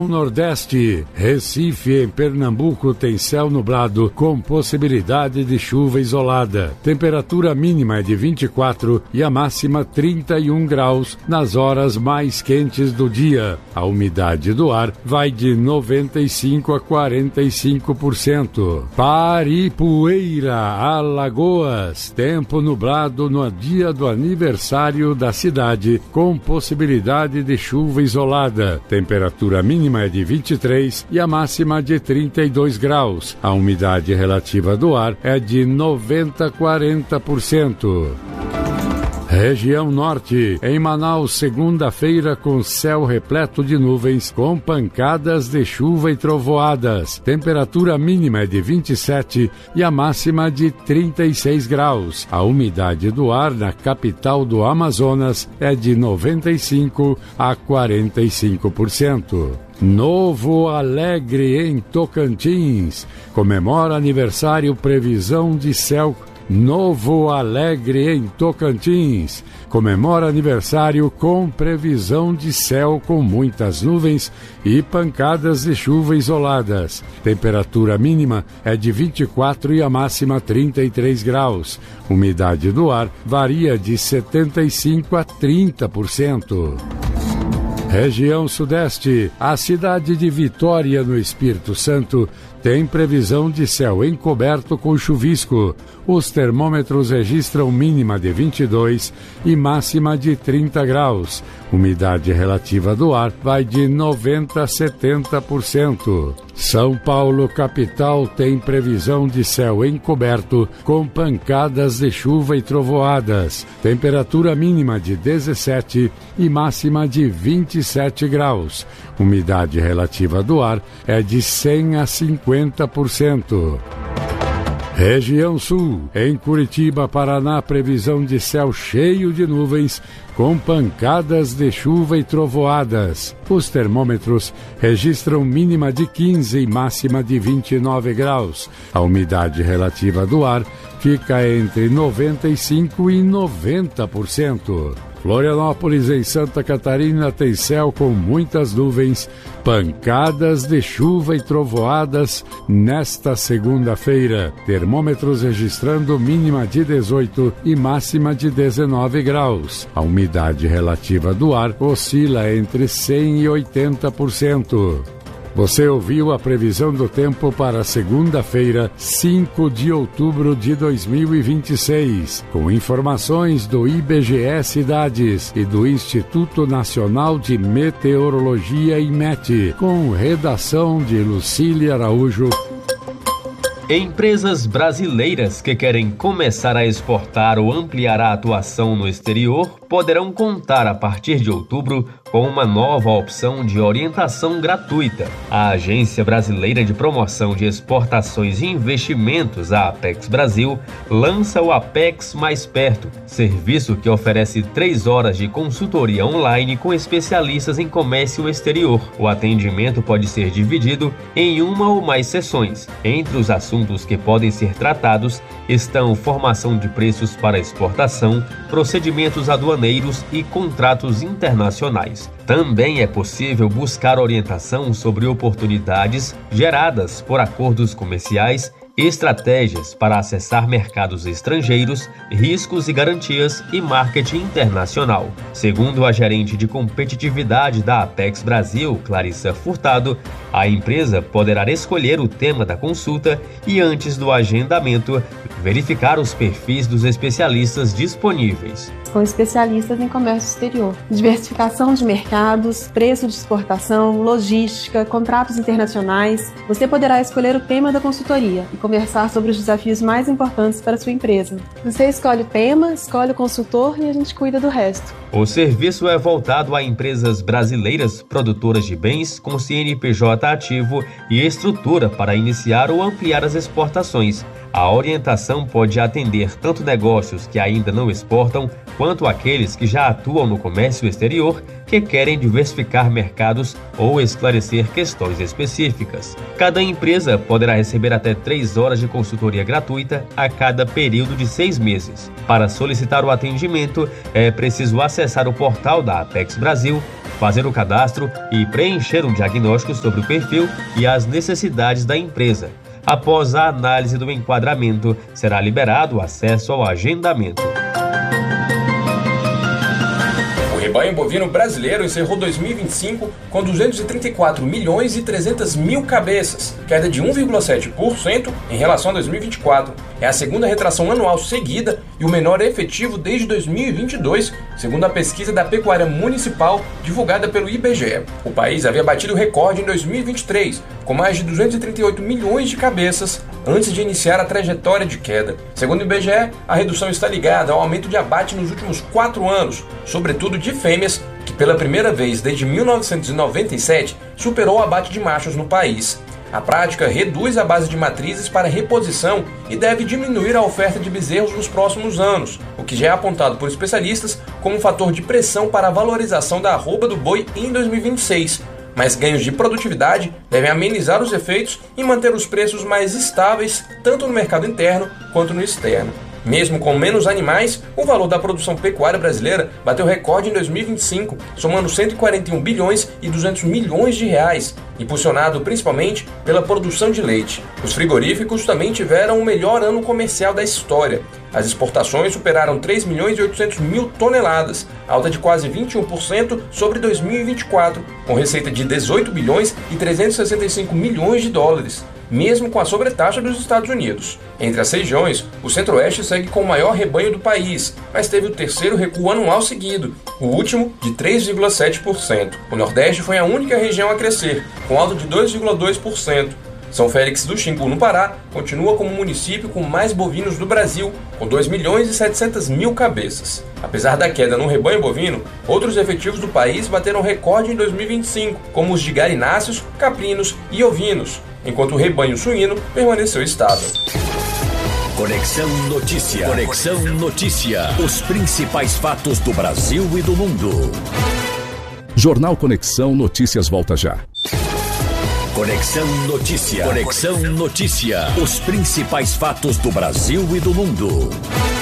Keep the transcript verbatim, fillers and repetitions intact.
Nordeste, Recife em Pernambuco tem céu nublado com possibilidade de chuva isolada. Temperatura mínima é de vinte e quatro e a máxima trinta e um graus nas horas mais quentes do dia. A umidade do ar vai de noventa e cinco a quarenta e cinco por cento. Paripueira, Alagoas, tempo nublado no dia do aniversário da cidade com possibilidade de chuva isolada. Temperatura mínima é de vinte e três e a máxima de trinta e dois graus. A umidade relativa do ar é de noventa a quarenta por cento. Região Norte, em Manaus, segunda-feira com céu repleto de nuvens, com pancadas de chuva e trovoadas. Temperatura mínima é de vinte e sete e a máxima de trinta e seis graus. A umidade do ar na capital do Amazonas é de noventa e cinco a quarenta e cinco por cento. Novo Alegre, em Tocantins, comemora aniversário, previsão de céu. Novo Alegre, em Tocantins, comemora aniversário com previsão de céu com muitas nuvens e pancadas de chuva isoladas. Temperatura mínima é de vinte e quatro e a máxima trinta e três graus. Umidade do ar varia de setenta e cinco a trinta por cento. Região Sudeste, a cidade de Vitória, no Espírito Santo, tem previsão de céu encoberto com chuvisco. Os termômetros registram mínima de vinte e dois e máxima de trinta graus. Umidade relativa do ar vai de noventa a setenta por cento. São Paulo, capital, tem previsão de céu encoberto com pancadas de chuva e trovoadas. Temperatura mínima de dezessete e máxima de vinte e sete graus. Umidade relativa do ar é de cem a cinquenta por cento. Região Sul, em Curitiba, Paraná, previsão de céu cheio de nuvens com pancadas de chuva e trovoadas. Os termômetros registram mínima de quinze e máxima de vinte e nove graus. A umidade relativa do ar fica entre noventa e cinco e noventa por cento. Florianópolis, em Santa Catarina, tem céu com muitas nuvens, pancadas de chuva e trovoadas nesta segunda-feira. Termômetros registrando mínima de dezoito e máxima de dezenove graus. A umidade relativa do ar oscila entre cem e oitenta por cento. Você ouviu a previsão do tempo para segunda-feira, cinco de outubro de dois mil e vinte e seis, com informações do I B G E Cidades e do Instituto Nacional de Meteorologia, IMET, com redação de Lucília Araújo. Empresas brasileiras que querem começar a exportar ou ampliar a atuação no exterior poderão contar a partir de outubro com uma nova opção de orientação gratuita. A Agência Brasileira de Promoção de Exportações e Investimentos, a Apex Brasil, lança o Apex Mais Perto, serviço que oferece três horas de consultoria online com especialistas em comércio exterior. O atendimento pode ser dividido em uma ou mais sessões. Entre os assuntos que podem ser tratados estão formação de preços para exportação, procedimentos aduaneiros e contratos internacionais. Também é possível buscar orientação sobre oportunidades geradas por acordos comerciais, estratégias para acessar mercados estrangeiros, riscos e garantias e marketing internacional. Segundo a gerente de competitividade da Apex Brasil, Clarissa Furtado, a empresa poderá escolher o tema da consulta e, antes do agendamento, verificar os perfis dos especialistas disponíveis. Com especialistas em comércio exterior, diversificação de mercados, preço de exportação, logística, contratos internacionais. Você poderá escolher o tema da consultoria e conversar sobre os desafios mais importantes para a sua empresa. Você escolhe o tema, escolhe o consultor e a gente cuida do resto. O serviço é voltado a empresas brasileiras produtoras de bens com C N P J ativo e estrutura para iniciar ou ampliar as exportações. A orientação pode atender tanto negócios que ainda não exportam, quanto aqueles que já atuam no comércio exterior, que querem diversificar mercados ou esclarecer questões específicas. Cada empresa poderá receber até três horas de consultoria gratuita a cada período de seis meses. Para solicitar o atendimento, é preciso acessar o portal da Apex Brasil, fazer o cadastro e preencher um diagnóstico sobre o perfil e as necessidades da empresa. Após a análise do enquadramento, será liberado o acesso ao agendamento. O rebanho bovino brasileiro encerrou dois mil e vinte e cinco com duzentos e trinta e quatro milhões e trezentas mil cabeças, queda de um vírgula sete por cento em relação a dois mil e vinte e quatro. É a segunda retração anual seguida e o menor efetivo desde dois mil e vinte e dois, segundo a pesquisa da Pecuária Municipal divulgada pelo I B G E. O país havia batido o recorde em dois mil e vinte e três, com mais de duzentos e trinta e oito milhões de cabeças, antes de iniciar a trajetória de queda. Segundo o I B G E, a redução está ligada ao aumento de abate nos últimos quatro anos, sobretudo de fêmeas, que pela primeira vez desde mil novecentos e noventa e sete superou o abate de machos no país. A prática reduz a base de matrizes para reposição e deve diminuir a oferta de bezerros nos próximos anos, o que já é apontado por especialistas como um fator de pressão para a valorização da arroba do boi em dois mil e vinte e seis. Mas ganhos de produtividade devem amenizar os efeitos e manter os preços mais estáveis tanto no mercado interno quanto no externo. Mesmo com menos animais, o valor da produção pecuária brasileira bateu recorde em dois mil e vinte e cinco, somando cento e quarenta e um bilhões e duzentos milhões de reais, impulsionado principalmente pela produção de leite. Os frigoríficos também tiveram o melhor ano comercial da história. As exportações superaram três milhões e oitocentos mil toneladas, alta de quase vinte e um por cento sobre dois mil e vinte e quatro, com receita de dezoito bilhões e trezentos e sessenta e cinco milhões de dólares, mesmo com a sobretaxa dos Estados Unidos. Entre as regiões, o Centro-Oeste segue com o maior rebanho do país, mas teve o terceiro recuo anual seguido, o último de três vírgula sete por cento. O Nordeste foi a única região a crescer, com alta de dois vírgula dois por cento. São Félix do Xingu, no Pará, continua como o município com mais bovinos do Brasil, com dois milhões e setecentas mil cabeças. Apesar da queda no rebanho bovino, outros efetivos do país bateram recorde em dois mil e vinte e cinco, como os de galináceos, caprinos e ovinos, enquanto o rebanho suíno permaneceu estável. Conexão Notícia. Conexão Notícia. Os principais fatos do Brasil e do mundo. Jornal Conexão Notícias volta já. Conexão Notícia. Conexão Notícia. Os principais fatos do Brasil e do mundo.